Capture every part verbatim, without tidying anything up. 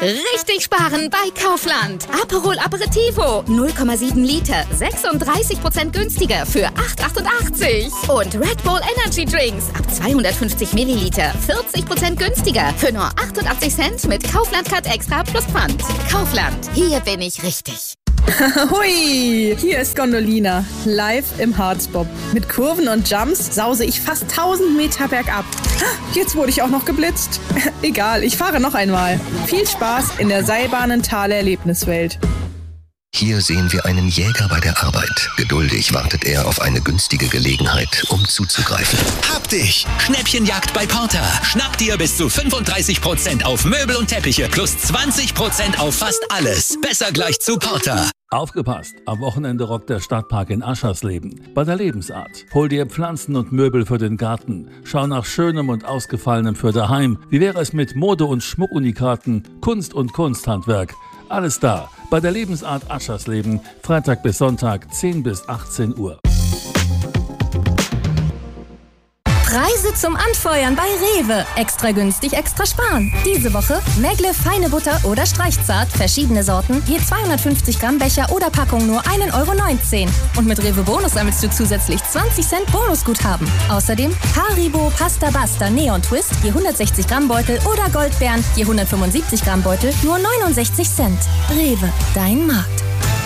Richtig sparen bei Kaufland. Aperol Aperitivo, null Komma sieben Liter, sechsunddreißig Prozent günstiger für acht Euro achtundachtzig. Und Red Bull Energy Drinks ab zweihundertfünfzig Milliliter, vierzig Prozent günstiger für nur achtundachtzig Cent mit Kaufland Card Extra plus Pfand. Kaufland, hier bin ich richtig. Hui, hier ist Gondolina, live im Harzbob. Mit Kurven und Jumps sause ich fast tausend Meter bergab. Jetzt wurde ich auch noch geblitzt. Egal, ich fahre noch einmal. Viel Spaß in der Seilbahnenthaler Erlebniswelt. Hier sehen wir einen Jäger bei der Arbeit. Geduldig wartet er auf eine günstige Gelegenheit, um zuzugreifen. Hab dich! Schnäppchenjagd bei Porter. Schnapp dir bis zu fünfunddreißig Prozent auf Möbel und Teppiche plus zwanzig Prozent auf fast alles. Besser gleich zu Porter. Aufgepasst! Am Wochenende rockt der Stadtpark in Aschersleben. Bei der Lebensart. Hol dir Pflanzen und Möbel für den Garten. Schau nach Schönem und Ausgefallenem für daheim. Wie wäre es mit Mode- und Schmuckunikaten, Kunst und Kunsthandwerk? Alles da. Bei der Lebensart Aschersleben. Freitag bis Sonntag, zehn bis achtzehn Uhr. Preise zum Anfeuern bei Rewe. Extra günstig, extra sparen. Diese Woche Megle, feine Butter oder Streichzart, verschiedene Sorten, je zweihundertfünfzig Gramm Becher oder Packung nur ein Euro neunzehn. Und mit Rewe Bonus sammelst du zusätzlich zwanzig Cent Bonusguthaben. Außerdem Haribo, Pasta Basta, Neon Twist, je hundertsechzig Gramm Beutel oder Goldbeeren, je hundertfünfundsiebzig Gramm Beutel, nur neunundsechzig Cent. Rewe, dein Markt.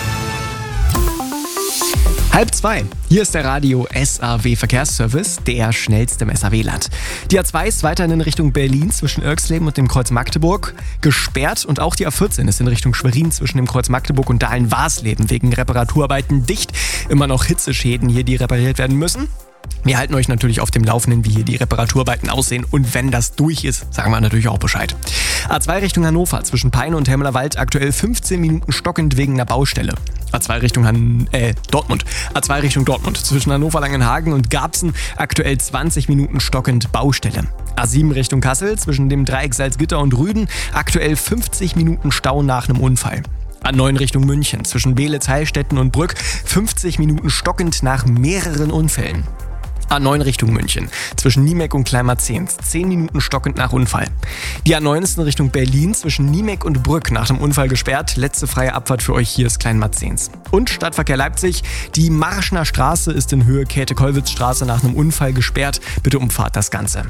Halb zwei. Hier ist der Radio S A W Verkehrsservice, der schnellste im S A W-Land. Die A zwei ist weiterhin in Richtung Berlin zwischen Irxleben und dem Kreuz Magdeburg gesperrt und auch die A vierzehn ist in Richtung Schwerin zwischen dem Kreuz Magdeburg und Dahlen-Warsleben wegen Reparaturarbeiten dicht. Immer noch Hitzeschäden hier, die repariert werden müssen. Wir halten euch natürlich auf dem Laufenden, wie hier die Reparaturarbeiten aussehen, und wenn das durch ist, sagen wir natürlich auch Bescheid. A zwei Richtung Hannover zwischen Peine und Hemmelerwald aktuell fünfzehn Minuten stockend wegen einer Baustelle. A zwei Richtung Han äh, Dortmund. A zwei Richtung Dortmund zwischen Hannover-Langenhagen und Garbsen aktuell zwanzig Minuten stockend Baustelle. A sieben Richtung Kassel zwischen dem Dreieck Salzgitter und Rüden aktuell fünfzig Minuten Stau nach einem Unfall. A neun Richtung München zwischen Beelitz, Heilstätten und Brück fünfzig Minuten stockend nach mehreren Unfällen. A neun Richtung München zwischen Niemek und Kleinmarzehns zehn Minuten stockend nach Unfall. Die A neun ist in Richtung Berlin zwischen Niemek und Brück nach dem Unfall gesperrt. Letzte freie Abfahrt für euch hier ist Kleinmarzehns. Und Stadtverkehr Leipzig. Die Marschner Straße ist in Höhe Käthe-Kollwitz-Straße nach einem Unfall gesperrt. Bitte umfahrt das Ganze.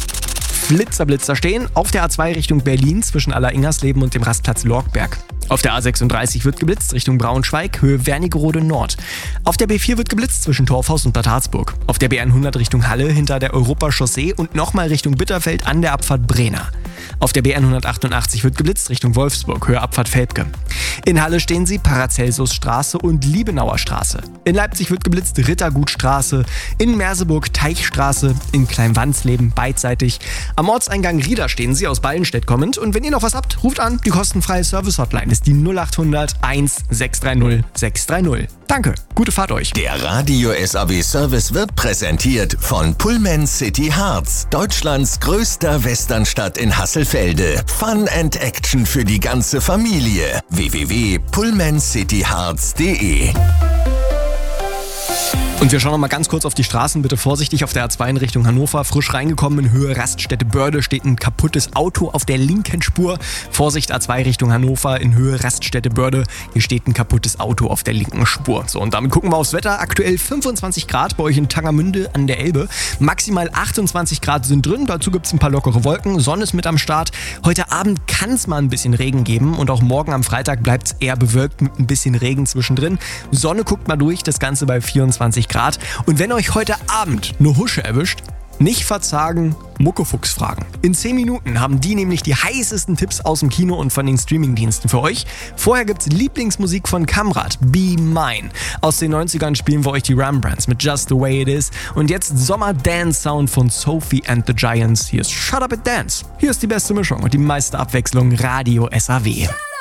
Flitzer, Blitzer stehen auf der A zwei Richtung Berlin zwischen Aller-Ingersleben und dem Rastplatz Lorgberg. Auf der A sechsunddreißig wird geblitzt Richtung Braunschweig, Höhe Wernigerode Nord. Auf der B vier wird geblitzt zwischen Torfhaus und Bad Harzburg. Auf der B hundert Richtung Halle hinter der Europachaussee und nochmal Richtung Bitterfeld an der Abfahrt Brena. Auf der B hundertachtundachtzig wird geblitzt Richtung Wolfsburg, Höhe Abfahrt Velpke. In Halle stehen sie Paracelsusstraße und Liebenauer Straße. In Leipzig wird geblitzt Rittergutstraße, in Merseburg Teichstraße, in Kleinwansleben beidseitig. Am Ortseingang Rieder stehen sie aus Ballenstedt kommend und wenn ihr noch was habt, ruft an, die kostenfreie Service-Hotline ist die null achthundert eins sechs drei null sechs drei null. Danke, gute Fahrt euch. Der Radio S A W Service wird präsentiert von Pullman City Harz, Deutschlands größter Westernstadt in Hasselfelde. Fun and Action für die ganze Familie. w w w punkt pullman city harz punkt d e Und wir schauen noch mal ganz kurz auf die Straßen. Bitte vorsichtig auf der A zwei in Richtung Hannover. Frisch reingekommen in Höhe Raststätte Börde steht ein kaputtes Auto auf der linken Spur. Vorsicht A zwei Richtung Hannover in Höhe Raststätte Börde. Hier steht ein kaputtes Auto auf der linken Spur. So, und damit gucken wir aufs Wetter. Aktuell fünfundzwanzig Grad bei euch in Tangermünde an der Elbe. Maximal achtundzwanzig Grad sind drin. Dazu gibt es ein paar lockere Wolken. Sonne ist mit am Start. Heute Abend kann es mal ein bisschen Regen geben. Und auch morgen am Freitag bleibt es eher bewölkt mit ein bisschen Regen zwischendrin. Sonne guckt mal durch. Das Ganze bei vierundzwanzig Grad. Und wenn euch heute Abend eine Husche erwischt, nicht verzagen, Muckefuchs fragen. In zehn Minuten haben die nämlich die heißesten Tipps aus dem Kino und von den Streamingdiensten für euch. Vorher gibt's Lieblingsmusik von Kamrat, Be Mine. Aus den neunzigern spielen wir euch die Rembrandts mit Just the Way It Is. Und jetzt Sommer-Dance-Sound von Sophie and the Giants. Hier ist Shut Up and Dance. Hier ist die beste Mischung und die meiste Abwechslung Radio S A W.